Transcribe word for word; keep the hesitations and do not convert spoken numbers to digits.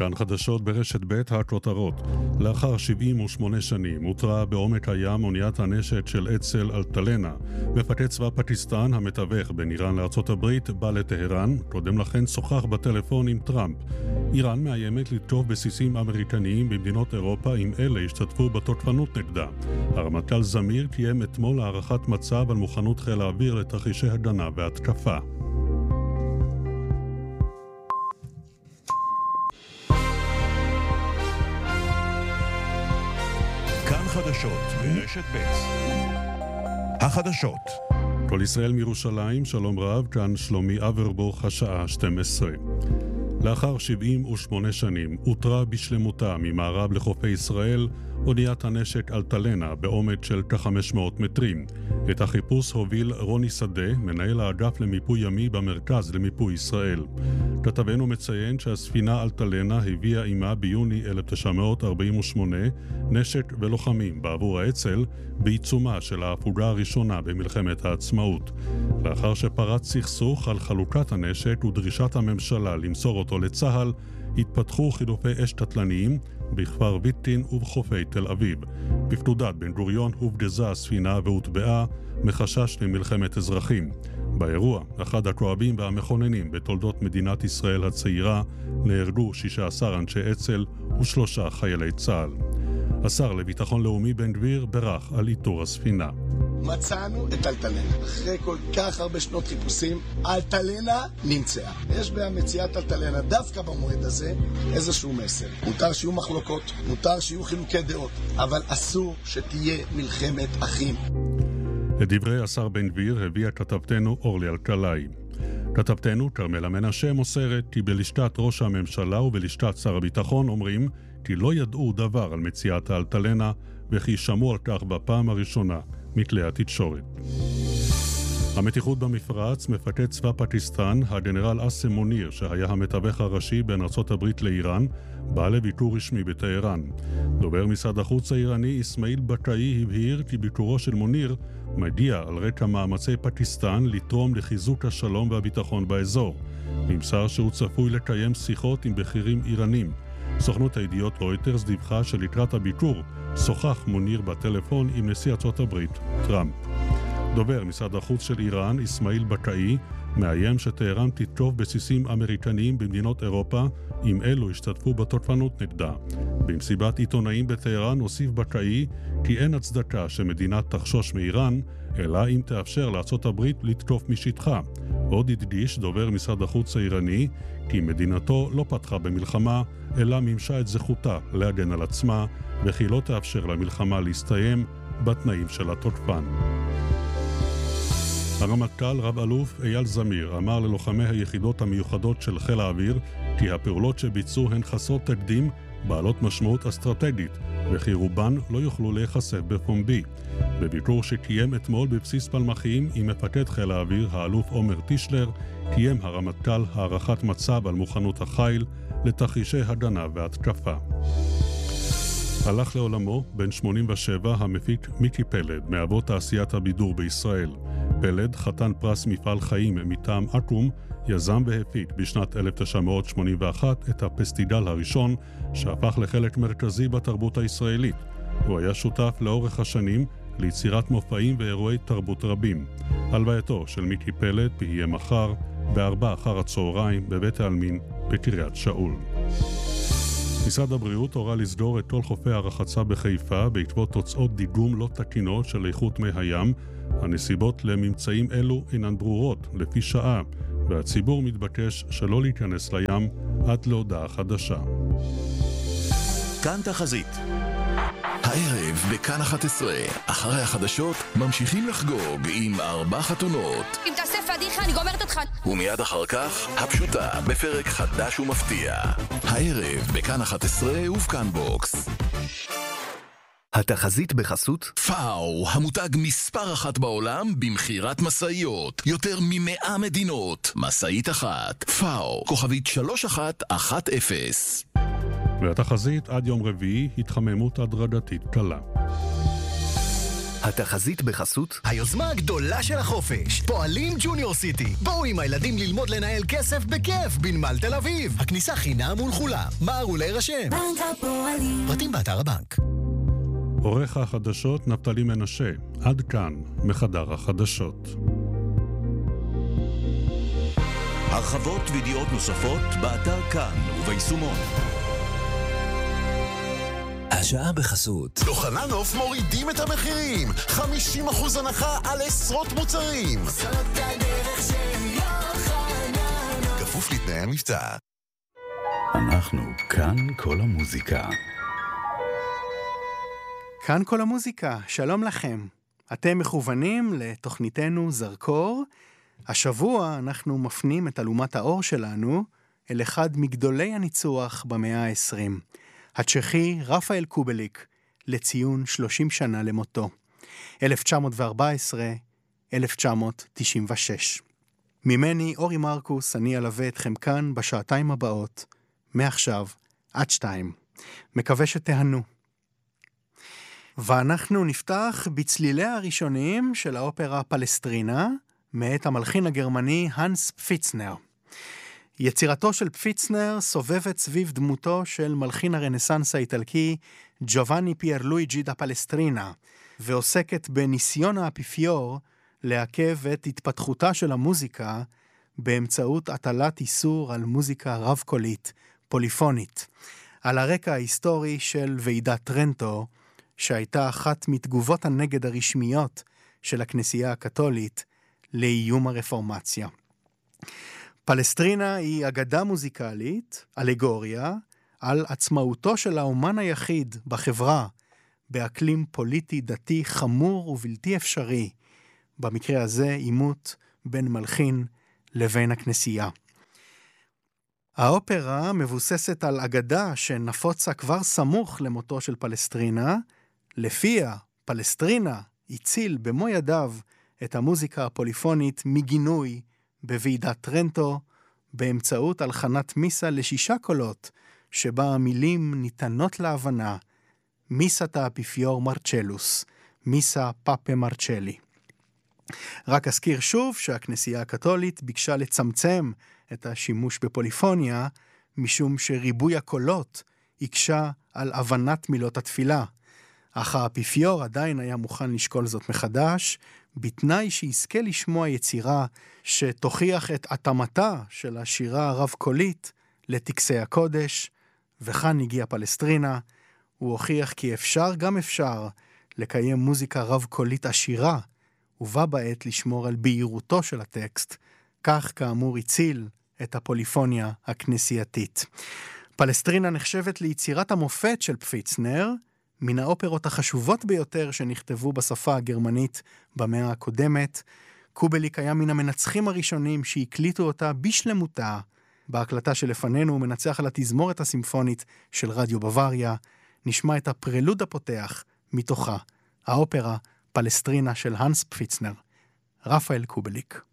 כאן חדשות ברשת ב' הכותרות. לאחר שבעים ושמונה שנים הותרה בעומק הים אוניית הנשט של אצ"ל אלטלנה. מפקד צבא פקיסטן המתווך בין איראן לארצות הברית בא לטהרן, קודם לכן שוחח בטלפון עם טראמפ. איראן מאיימת לתקוף בסיסים אמריקניים במדינות אירופה אם אלה ישתתפו בתוקפנות נגדה. הרמטכ"ל זמיר קיים אתמול הערכת מצב על מוכנות חיל האוויר לתרחישי הגנה והתקפה. כאן חדשות ברשת ב'. החדשות. כל ישראל מירושלים, שלום רב, כאן שלומי אברבוך, השעה שתים עשרה. לאחר שבעים ושמונה שנים הותרה בשלמותה ממערב לחופי ישראל אוניית הנשק אלטלנה בעומק של כ-חמש מאות מטרים. את החיפוש הוביל רוני שדה, מנהל האגף למיפוי ימי במרכז למיפוי ישראל. כתבנו מציין שהספינה אלטלנה הביאה עימה ביוני אלף תשע מאות ארבעים ושמונה נשק ולוחמים בעבור האצ"ל בעיצומה של ההפוגה הראשונה במלחמת העצמאות. לאחר שפרץ סכסוך על חלוקת הנשק ודרישת הממשלה למסור אותו לצה"ל, התפתחו חילופי אש קטלניים בכפר ויטין ובחופי תל אביב. בפקודת בן גוריון הופגזה הספינה והוטבעה מחשש למלחמת אזרחים. באירוע, אחד הכואבים והמכוננים בתולדות מדינת ישראל הצעירה, נהרגו שישה עשר אנשי אצ"ל ושלושה חיילי צה"ל. השר לביטחון לאומי בן גביר ברך על איתור הספינה. מצאנו את אלטלנה. אחרי כל כך הרבה שנות חיפושים, אלטלנה נמצאה. יש במציאת אלטלנה דווקא במועד הזה איזשהו מסר. מותר שיהיו מחלוקות, מותר שיהיו חילוקי דעות, אבל אסור שתהיה מלחמת אחים. לדברי השר בן גביר הביאה כתבתנו אורלי אלקלעי. כתבתנו כרמלה מנשה מוסרת כי בלשכת ראש הממשלה ובלשכת שר הביטחון אומרים כי לא ידעו דבר על מציאת האלטלנה וכי שמעו על כך בפעם הראשונה מכלי התקשורת. המתיחות במפרץ, מפקד צבא פקיסטן, הגנרל אסם מוניר, שהיה המתווך הראשי בין ארצות הברית לאיראן, בא לביקור רשמי בטהרן. דובר משרד החוץ האיראני אסמאעיל בקאי הבהיר כי ביקורו של מוניר מגיע על רקע מאמצי פקיסטן לתרום לחיזוק השלום והביטחון באזור. נמסר שהוא צפוי לקיים שיחות עם בכירים איראנים. סוכנות הידיעות רויטרס דיווחה שלקראת הביקור שוחח מוניר בטלפון עם נשיא ארצות הברית טראמפ. דובר משרד החוץ של איראן, אסמאעיל בקאי, מאיים שטהרן תתקוף בסיסים אמריקניים במדינות אירופה אם אלו ישתתפו בתוקפנות נגדה. במסיבת עיתונאים בטהרן הוסיף בקאי כי אין הצדקה שמדינה תחשוש מאיראן, אלא אם תאפשר לארצות הברית לתקוף משטחה. עוד הדגיש דובר משרד החוץ האיראני כי מדינתו לא פתחה במלחמה, אלא מימשה את זכותה להגן על עצמה, וכי לא תאפשר למלחמה להסתיים בתנאים של התוקפן. הרמטכ"ל רב אלוף אייל זמיר אמר ללוחמי היחידות המיוחדות של חיל האוויר כי הפעולות שביצעו הן חסרות תקדים, בעלות משמעות אסטרטגית, וכי רובן לא יוכלו להיחשף בפומבי. בביקור שקיים אתמול בבסיס פלמחים עם מפקד חיל האוויר, האלוף עומר טישלר, קיים הרמטכ"ל הערכת מצב על מוכנות החיל לתרחישי הגנה והתקפה. הלך לעולמו בן שמונים ושבע המפיק מיקי פלד מאבות תעשיית הבידור בישראל. פלד, חתן פרס מפעל חיים מטעם אקו"ם, יזם והפיק בשנת אלף תשע מאות שמונים ואחת את הפסטיגל הראשון שהפך לחלק מרכזי בתרבות הישראלית. הוא היה שותף לאורך השנים ליצירת מופעים ואירועי תרבות רבים. הלווייתו של מיקי פלד תהיה מחר בארבע אחר הצהריים בבית העלמין בקריית שאול. משרד הבריאות הורה לסגור את כל חופי הרחצה בחיפה בעקבות תוצאות דיגום לא תקינות של איכות מי הים. הנסיבות לממצאים אלו אינן ברורות לפי שעה, והציבור מתבקש שלא להיכנס לים עד להודעה חדשה. כאן תחזית. הערב בכאן אחת עשרה, אחרי החדשות, ממשיכים לחגוג עם ארבע חתונות. אם תעשה פדיחה אני גומרת אותך. ומיד אחר כך, הפשוטה בפרק חדש ומפתיע. הערב בכאן אחת עשרה ובכאן בוקס. התחזית בחסות פאו, המותג מספר אחת בעולם במחירת מסעיות, יותר ממאה מדינות, מסעית אחת. פאו, כוכבית שלוש אחת אחת אפס. והתחזית עד יום רביעי התחממות הדרגתית קלה. התחזית בחסות היוזמה הגדולה של החופש, פועלים ג'וניור סיטי. בואו עם הילדים ללמוד לנהל כסף בכיף בנמל תל אביב. הכניסה חינם ולכולם. מהרו להירשם. בנק הפועלים. פרטים באתר הבנק. עורך החדשות נפתלי מנשה. עד כאן מחדר החדשות. הרחבות וידיעות נוספות באתר כאן וביישומון. השעה בחסות יוחננוף מורידים את המחירים, חמישים אחוז הנחה על עשרות מוצרים. זאת הדרך של יוחננוף, כפוף לתנאי המבצע. אנחנו כאן כל המוזיקה. כאן כל המוזיקה, שלום לכם. אתם מכוונים לתוכניתנו זרקור. השבוע אנחנו מפנים את אלומת האור שלנו אל אחד מגדולי הניצוח במאה ה-עשרים. הצ'כי רפאל קובליק, לציון שלושים שנה למותו. אלף תשע מאות וארבע עשרה עד אלף תשע מאות תשעים ושש. ממני, אורי מרקוס, אני אלווה אתכם כאן בשעתיים הבאות, מעכשיו עד שתיים. מקווה שתהנו. ואנחנו נפתח בצליליה הראשוניים של האופרה פלסטרינה, מאת המלחין הגרמני הנס פפיצנר. יצירתו של פפיצנר סובבת סביב דמותו של מלחין הרנסנס האיטלקי ג'ובאני פירלואיג'י דה פלסטרינה, ועוסקת בניסיון האפיפיור לעכב את התפתחותה של המוזיקה באמצעות הטלת איסור על מוזיקה רב-קולית, פוליפונית, על הרקע ההיסטורי של ועידת טרנטו, שהייתה אחת מתגובות הנגד הרשמיות של הכנסייה הקתולית לאיום הרפורמציה. פלסטרינה היא אגדה מוזיקלית, אלגוריה, על עצמאותו של האומן היחיד בחברה, באקלים פוליטי דתי חמור ובלתי אפשרי, במקרה הזה עימות בין מלחין לבין הכנסייה. האופרה מבוססת על אגדה שנפוצה כבר סמוך למותו של פלסטרינה, לפיה פלסטרינה הציל במו ידיו את המוזיקה הפוליפונית מגינוי בוועידת טרנטו, באמצעות הלחנת מיסה לשישה קולות, שבה המילים ניתנות להבנה, מיסת האפיפיור מרצ'לוס, מיסה פאפה מרצ'לי. רק אזכיר שוב שהכנסייה הקתולית ביקשה לצמצם את השימוש בפוליפוניה, משום שריבוי הקולות הקשה על הבנת מילות התפילה. אך האפיפיור עדיין היה מוכן לשקול זאת מחדש, בתנאי שיזכה לשמוע יצירה שתוכיח את התאמתה של השירה הרב-קולית לטקסי הקודש, וכאן הגיעה פלסטרינה. הוא הוכיח כי אפשר גם אפשר לקיים מוזיקה רב-קולית עשירה, ובה בעת לשמור על בהירותו של הטקסט, כך כאמור הציל את הפוליפוניה הכנסייתית. פלסטרינה נחשבת ליצירת המופת של פפיצנר, מן האופרות החשובות ביותר שנכתבו בשפה הגרמנית במאה הקודמת. קובליק היה מן המנצחים הראשונים שהקליטו אותה בשלמותה. בהקלטה שלפנינו הוא מנצח על התזמורת הסימפונית של רדיו בוואריה. נשמע את הפרלוד הפותח מתוכה, האופרה פלסטרינה של הנס פפיצנר, רפאל קובליק.